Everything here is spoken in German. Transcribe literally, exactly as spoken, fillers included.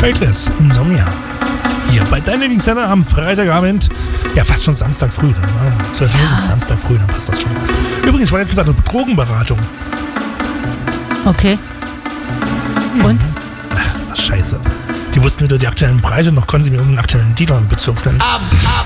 Faithless, Insomnia. Hier bei deinem Linkshänder am Freitagabend. Ja, fast schon Samstag früh. Dann, ne? zwölf Uhr ist Samstag früh, dann passt das schon. Übrigens war letztens eine Drogenberatung. Okay. Und? Ach, was scheiße. Die wussten weder die aktuellen Preise, noch konnten sie mir irgendeinen aktuellen Dealer im Bezirk nennen. Ab, ab,